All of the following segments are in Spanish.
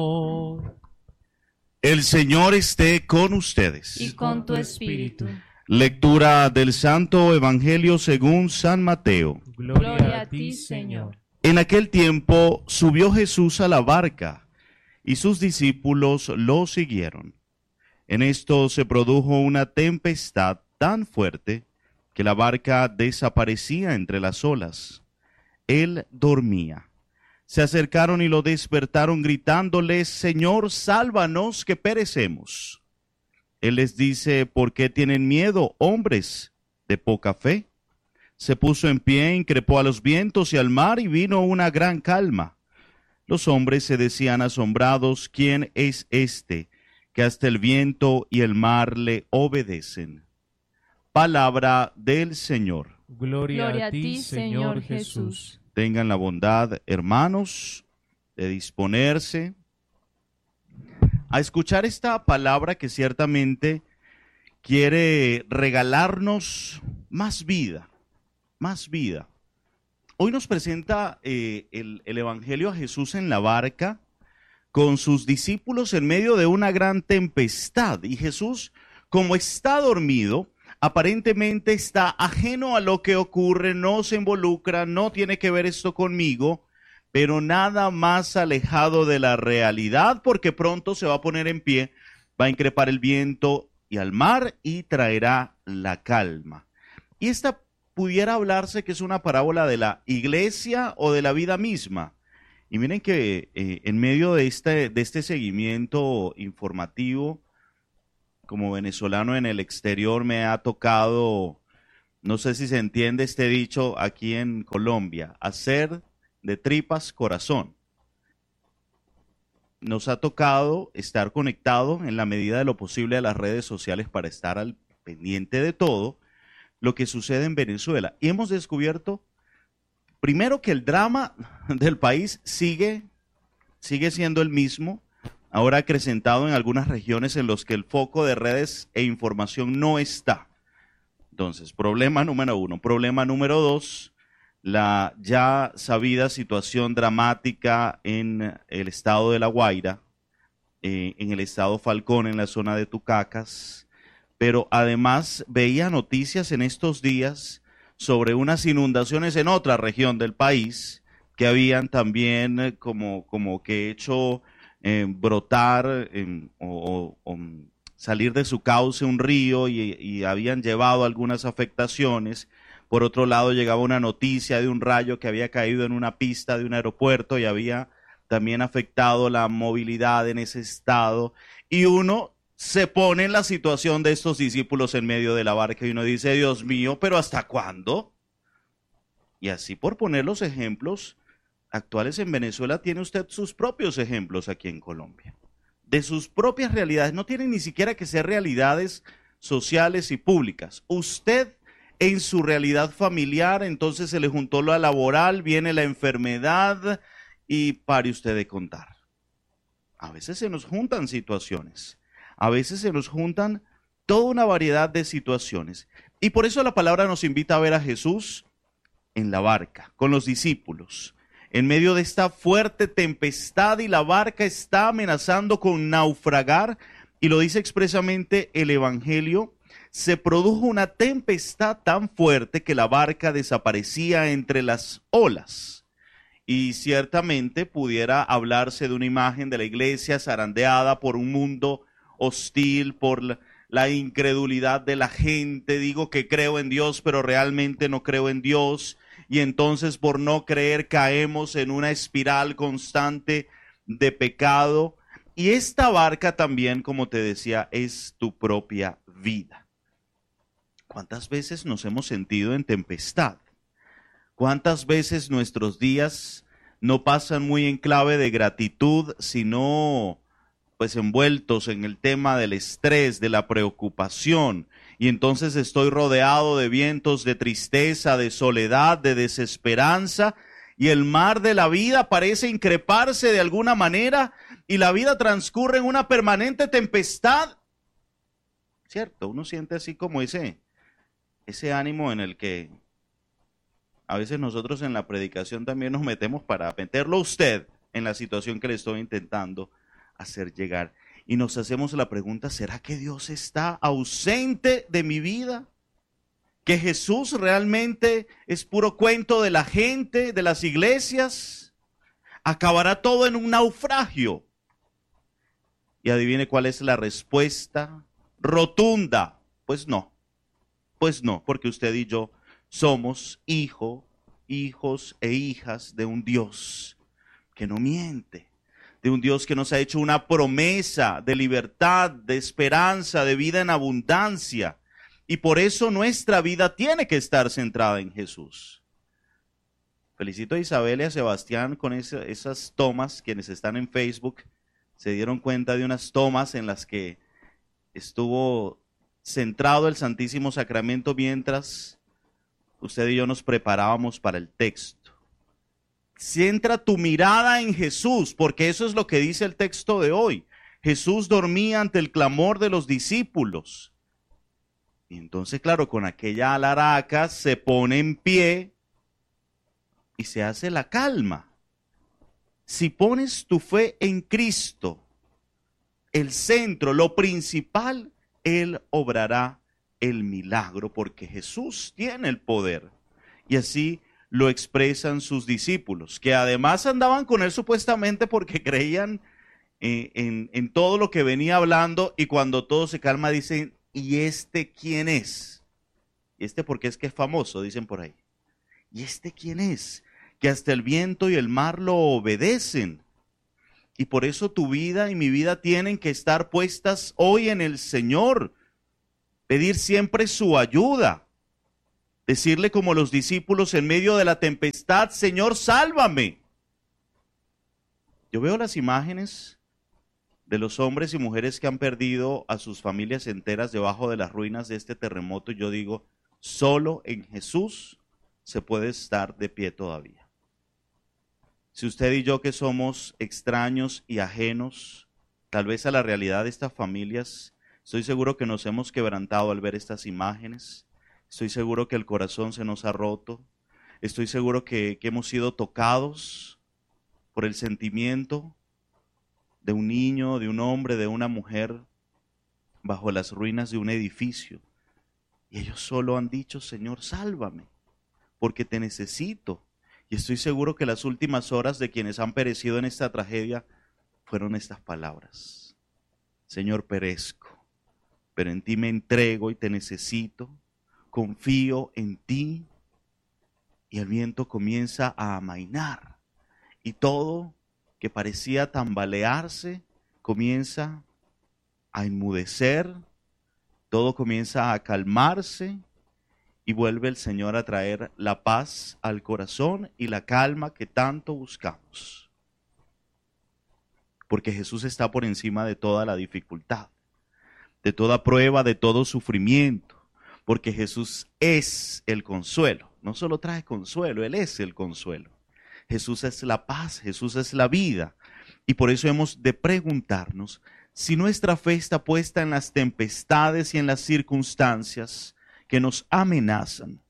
El Señor esté con ustedes. Y con tu espíritu. Lectura del Santo Evangelio según San Mateo. Gloria a ti, Señor. En aquel tiempo subió Jesús a la barca, y sus discípulos lo siguieron. En esto se produjo una tempestad tan fuerte que la barca desaparecía entre las olas. Él dormía. Se acercaron y lo despertaron gritándole: Señor, sálvanos, que perecemos. Él les dice: ¿por qué tienen miedo, hombres de poca fe? Se puso en pie, increpó a los vientos y al mar, y vino una gran calma. Los hombres se decían asombrados: ¿quién es este que hasta el viento y el mar le obedecen? Palabra del Señor. Gloria a ti, Señor Jesús. Tengan la bondad, hermanos, de disponerse a escuchar esta palabra que ciertamente quiere regalarnos más vida, más vida. Hoy nos presenta el Evangelio a Jesús en la barca con sus discípulos en medio de una gran tempestad. Y Jesús, como está dormido, aparentemente está ajeno a lo que ocurre, no se involucra, no tiene que ver esto conmigo, pero nada más alejado de la realidad, porque pronto se va a poner en pie, va a increpar el viento y al mar y traerá la calma. Y esta pudiera hablarse que es una parábola de la iglesia o de la vida misma. Y miren que en medio de este seguimiento informativo, como venezolano en el exterior, me ha tocado, no sé si se entiende este dicho aquí en Colombia, hacer de tripas corazón. Nos ha tocado estar conectado en la medida de lo posible a las redes sociales para estar al pendiente de todo lo que sucede en Venezuela. Y hemos descubierto, primero, que el drama del país sigue siendo el mismo, ahora acrecentado en algunas regiones en los que el foco de redes e información no está. Entonces, problema número uno. Problema número dos, la ya sabida situación dramática en el estado de La Guaira, en el estado Falcón, en la zona de Tucacas. Pero además veía noticias en estos días sobre unas inundaciones en otra región del país que habían también como que hecho brotar o salir de su cauce un río y habían llevado algunas afectaciones. Por otro lado, llegaba una noticia de un rayo que había caído en una pista de un aeropuerto y había también afectado la movilidad en ese estado. Y uno se pone en la situación de estos discípulos en medio de la barca y uno dice: Dios mío, ¿pero hasta cuándo? Y así, por poner los ejemplos actuales en Venezuela, tiene usted sus propios ejemplos aquí en Colombia, de sus propias realidades. No tienen ni siquiera que ser realidades sociales y públicas. Usted en su realidad familiar, entonces se le juntó lo laboral, viene la enfermedad y pare usted de contar. A veces se nos juntan situaciones, a veces se nos juntan toda una variedad de situaciones. Y por eso la palabra nos invita a ver a Jesús en la barca, con los discípulos, en medio de esta fuerte tempestad, y la barca está amenazando con naufragar, y lo dice expresamente el Evangelio: se produjo una tempestad tan fuerte que la barca desaparecía entre las olas. Y ciertamente pudiera hablarse de una imagen de la iglesia zarandeada por un mundo hostil, por la incredulidad de la gente. Digo que creo en Dios, pero realmente no creo en Dios. Y entonces, por no creer, caemos en una espiral constante de pecado. Y esta barca también, como te decía, es tu propia vida. ¿Cuántas veces nos hemos sentido en tempestad? ¿Cuántas veces nuestros días no pasan muy en clave de gratitud, sino pues envueltos en el tema del estrés, de la preocupación? Y entonces estoy rodeado de vientos de tristeza, de soledad, de desesperanza, y el mar de la vida parece increparse de alguna manera, y la vida transcurre en una permanente tempestad. ¿Cierto? Uno siente así como ese ánimo en el que a veces nosotros en la predicación también nos metemos para meterlo a usted en la situación que le estoy intentando hacer llegar. Y nos hacemos la pregunta, ¿será que Dios está ausente de mi vida? ¿Que Jesús realmente es puro cuento de la gente, de las iglesias? ¿Acabará todo en un naufragio? Y adivine cuál es la respuesta rotunda. Pues no, porque usted y yo somos hijos e hijas de un Dios que no miente, de un Dios que nos ha hecho una promesa de libertad, de esperanza, de vida en abundancia. Y por eso nuestra vida tiene que estar centrada en Jesús. Felicito a Isabel y a Sebastián con esas tomas. Quienes están en Facebook se dieron cuenta de unas tomas en las que estuvo centrado el Santísimo Sacramento mientras usted y yo nos preparábamos para el texto. Centra tu mirada en Jesús, porque eso es lo que dice el texto de hoy. Jesús dormía ante el clamor de los discípulos. Y entonces, claro, con aquella alaraca se pone en pie y se hace la calma. Si pones tu fe en Cristo, el centro, lo principal, Él obrará el milagro, porque Jesús tiene el poder. Y así lo expresan sus discípulos, que además andaban con Él supuestamente porque creían en todo lo que venía hablando, y cuando todo se calma dicen, ¿y este quién es? ¿Y este porque es que es famoso? Dicen por ahí. ¿Y este quién es? Que hasta el viento y el mar lo obedecen. Y por eso tu vida y mi vida tienen que estar puestas hoy en el Señor. Pedir siempre su ayuda. Decirle como los discípulos en medio de la tempestad, Señor, sálvame. Yo veo las imágenes de los hombres y mujeres que han perdido a sus familias enteras debajo de las ruinas de este terremoto, y yo digo, solo en Jesús se puede estar de pie todavía. Si usted y yo, que somos extraños y ajenos, tal vez a la realidad de estas familias, estoy seguro que nos hemos quebrantado al ver estas imágenes, estoy seguro que el corazón se nos ha roto, estoy seguro que hemos sido tocados por el sentimiento de un niño, de un hombre, de una mujer, bajo las ruinas de un edificio. Y ellos solo han dicho, Señor, sálvame, porque te necesito. Y estoy seguro que las últimas horas de quienes han perecido en esta tragedia fueron estas palabras. Señor, perezco, pero en ti me entrego y te necesito, confío en ti. Y el viento comienza a amainar, y todo que parecía tambalearse comienza a enmudecer, todo comienza a calmarse, y vuelve el Señor a traer la paz al corazón y la calma que tanto buscamos. Porque Jesús está por encima de toda la dificultad, de toda prueba, de todo sufrimiento. Porque Jesús es el consuelo. No solo trae consuelo, Él es el consuelo. Jesús es la paz, Jesús es la vida. Y por eso hemos de preguntarnos si nuestra fe está puesta en las tempestades y en las circunstancias que nos amenazan,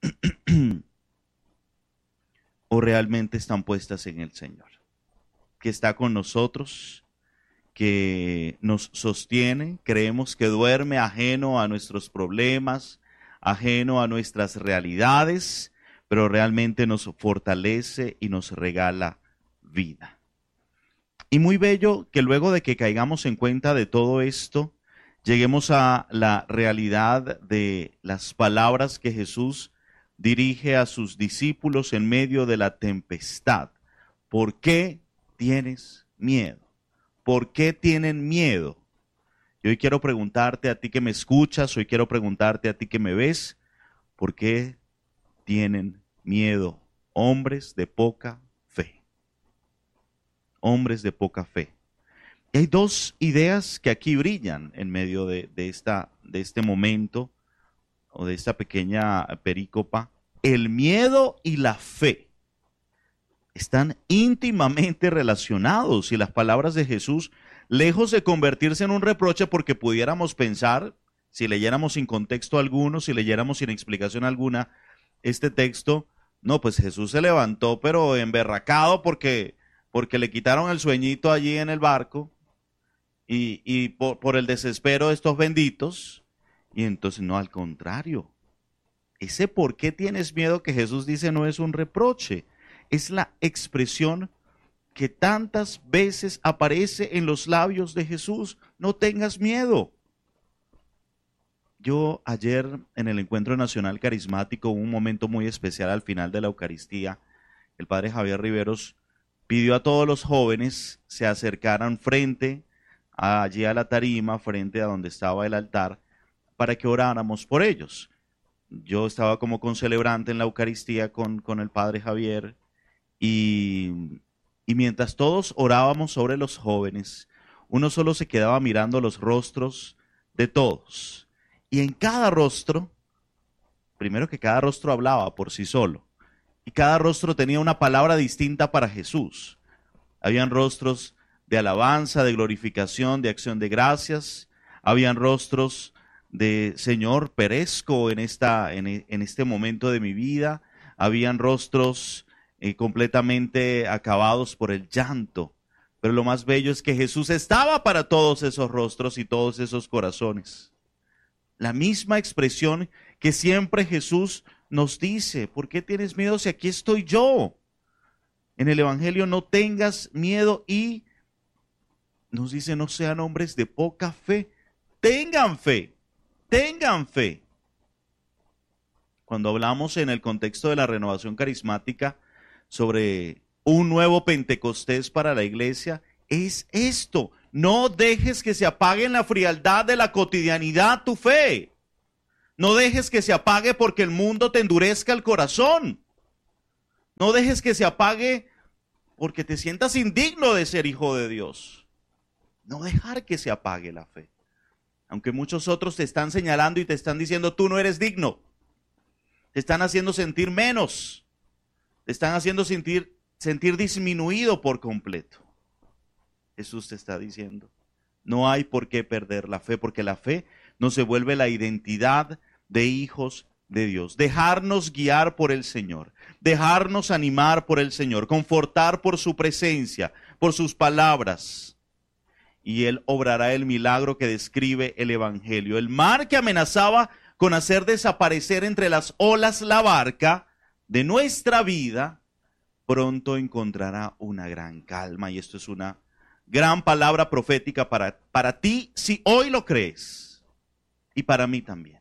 o realmente están puestas en el Señor, que está con nosotros, que nos sostiene, creemos que duerme ajeno a nuestros problemas, ajeno a nuestras realidades, pero realmente nos fortalece y nos regala vida. Y muy bello que luego de que caigamos en cuenta de todo esto, lleguemos a la realidad de las palabras que Jesús dirige a sus discípulos en medio de la tempestad. ¿Por qué tienes miedo? ¿Por qué tienen miedo? Y hoy quiero preguntarte a ti que me escuchas, hoy quiero preguntarte a ti que me ves, ¿por qué tienen miedo? Hombres de poca fe. Hombres de poca fe. Y hay dos ideas que aquí brillan en medio de este momento, o de esta pequeña perícopa. El miedo y la fe están íntimamente relacionados, y las palabras de Jesús, lejos de convertirse en un reproche, porque pudiéramos pensar, si leyéramos sin contexto alguno, si leyéramos sin explicación alguna este texto, no, pues Jesús se levantó pero emberracado porque le quitaron el sueñito allí en el barco, y por el desespero de estos benditos. Y entonces no, al contrario. Ese por qué tienes miedo que Jesús dice no es un reproche, es la expresión que tantas veces aparece en los labios de Jesús. No tengas miedo. Yo ayer en el Encuentro Nacional Carismático hubo un momento muy especial al final de la Eucaristía. El padre Javier Riveros pidió a todos los jóvenes se acercaran allí a la tarima, frente a donde estaba el altar, para que oráramos por ellos. Yo estaba como concelebrante en la Eucaristía con el padre Javier y mientras todos orábamos sobre los jóvenes, uno solo se quedaba mirando los rostros de todos. Y en cada rostro, primero que cada rostro hablaba por sí solo, y cada rostro tenía una palabra distinta para Jesús. Habían rostros de alabanza, de glorificación, de acción de gracias. Habían rostros de Señor, perezco en este momento de mi vida. Habían rostros completamente acabados por el llanto. Pero lo más bello es que Jesús estaba para todos esos rostros y todos esos corazones. La misma expresión que siempre Jesús nos dice: ¿por qué tienes miedo si aquí estoy yo? En el Evangelio, no tengas miedo, y nos dice: no sean hombres de poca fe, tengan fe, tengan fe. Cuando hablamos en el contexto de la renovación carismática sobre un nuevo Pentecostés para la iglesia, es esto: no dejes que se apague en la frialdad de la cotidianidad tu fe. No dejes que se apague porque el mundo te endurezca el corazón. No dejes que se apague porque te sientas indigno de ser hijo de Dios. No dejar que se apague la fe. Aunque muchos otros te están señalando y te están diciendo tú no eres digno. Te están haciendo sentir menos. Te están haciendo sentir disminuido por completo. Jesús te está diciendo: no hay por qué perder la fe, porque la fe nos devuelve la identidad de hijos de Dios. Dejarnos guiar por el Señor, dejarnos animar por el Señor, confortar por su presencia, por sus palabras. Y Él obrará el milagro que describe el Evangelio. El mar que amenazaba con hacer desaparecer entre las olas la barca de nuestra vida, pronto encontrará una gran calma. Y esto es una gran palabra profética para ti, si hoy lo crees, y para mí también.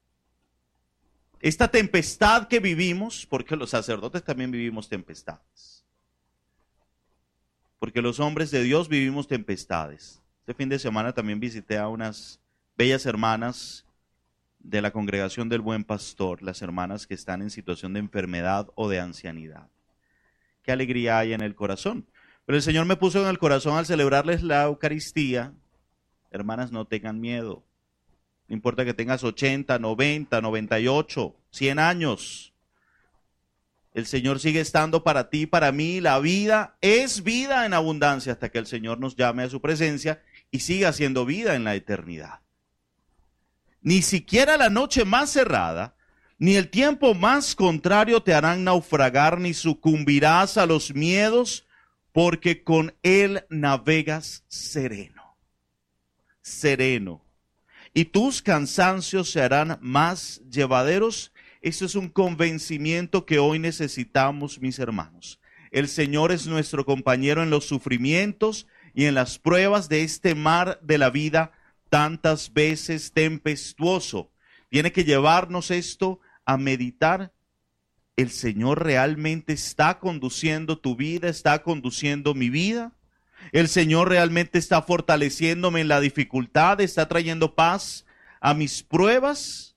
Esta tempestad que vivimos, porque los sacerdotes también vivimos tempestades, porque los hombres de Dios vivimos tempestades. Este fin de semana también visité a unas bellas hermanas de la Congregación del Buen Pastor, las hermanas que están en situación de enfermedad o de ancianidad. Qué alegría hay en el corazón. Pero el Señor me puso en el corazón al celebrarles la Eucaristía: hermanas, no tengan miedo. No importa que tengas 80, 90, 98, 100 años. El Señor sigue estando para ti, para mí. La vida es vida en abundancia hasta que el Señor nos llame a su presencia y siga siendo vida en la eternidad. Ni siquiera la noche más cerrada, ni el tiempo más contrario te harán naufragar, ni sucumbirás a los miedos, porque con Él navegas sereno, sereno. Y tus cansancios se harán más llevaderos. Eso es un convencimiento que hoy necesitamos, mis hermanos. El Señor es nuestro compañero en los sufrimientos y en las pruebas de este mar de la vida, tantas veces tempestuoso. Tiene que llevarnos esto a meditar. ¿El Señor realmente está conduciendo tu vida? ¿Está conduciendo mi vida? ¿El Señor realmente está fortaleciéndome en la dificultad? ¿Está trayendo paz a mis pruebas?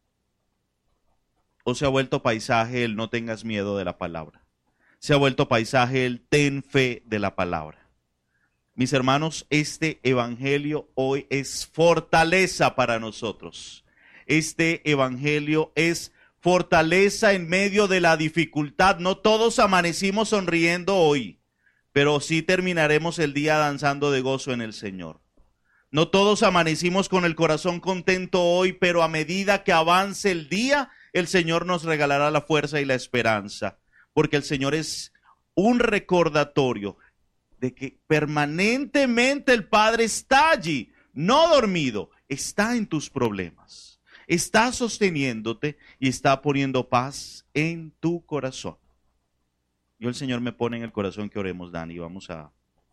¿O se ha vuelto paisaje el no tengas miedo de la palabra? Se ha vuelto paisaje el ten fe de la palabra. Mis hermanos, este evangelio hoy es fortaleza para nosotros. Este evangelio es fortaleza en medio de la dificultad. No todos amanecimos sonriendo hoy, pero sí terminaremos el día danzando de gozo en el Señor. No todos amanecimos con el corazón contento hoy, pero a medida que avance el día, el Señor nos regalará la fuerza y la esperanza, porque el Señor es un recordatorio de que permanentemente el Padre está allí, no dormido, está en tus problemas, está sosteniéndote y está poniendo paz en tu corazón. Yo el Señor me pone en el corazón que oremos, Dani, vamos a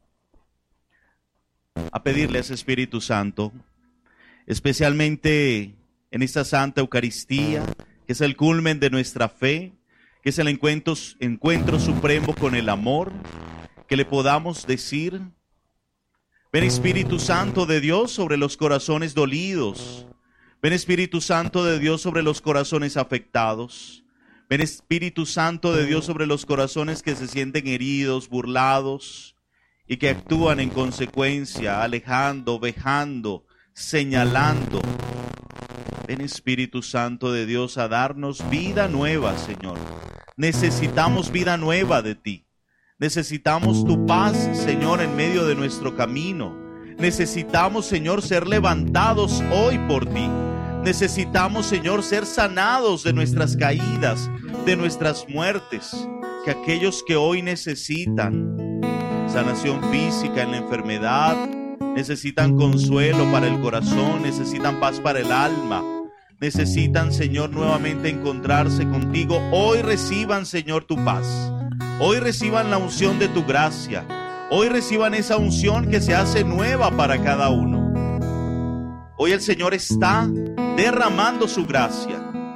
pedirle a ese Espíritu Santo, especialmente en esta Santa Eucaristía, que es el culmen de nuestra fe, que es el encuentro supremo con el amor, que le podamos decir: ven Espíritu Santo de Dios sobre los corazones dolidos, ven Espíritu Santo de Dios sobre los corazones afectados, ven Espíritu Santo de Dios sobre los corazones que se sienten heridos, burlados y que actúan en consecuencia, alejando, vejando, señalando. Ven Espíritu Santo de Dios a darnos vida nueva, Señor. Necesitamos vida nueva de ti. Necesitamos tu paz, Señor, en medio de nuestro camino. Necesitamos, Señor, ser levantados hoy por ti. Necesitamos, Señor, ser sanados de nuestras caídas, de nuestras muertes. Que aquellos que hoy necesitan sanación física en la enfermedad, necesitan consuelo para el corazón, necesitan paz para el alma, necesitan, Señor, nuevamente encontrarse contigo. Hoy reciban, Señor, tu paz. Hoy reciban la unción de tu gracia. Hoy reciban esa unción que se hace nueva para cada uno. Hoy el Señor está derramando su gracia,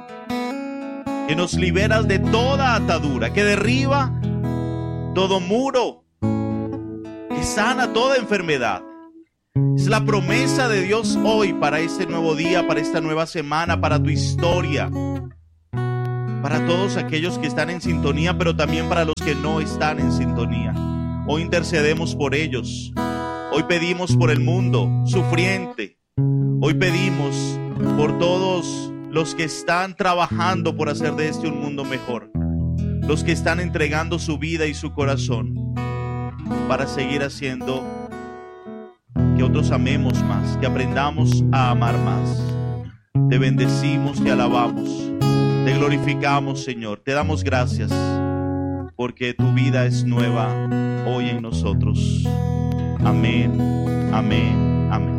que nos libera de toda atadura, que derriba todo muro, que sana toda enfermedad. Es la promesa de Dios hoy para este nuevo día, para esta nueva semana, para tu historia, para todos aquellos que están en sintonía, pero también para los que no están en sintonía. Hoy intercedemos por ellos. Hoy pedimos por el mundo sufriente. Hoy pedimos por todos los que están trabajando por hacer de este un mundo mejor, los que están entregando su vida y su corazón para seguir haciendo que otros amemos más, que aprendamos a amar más. Te bendecimos, te alabamos, te glorificamos, Señor. Te damos gracias porque tu vida es nueva hoy en nosotros. Amén, amén, amén.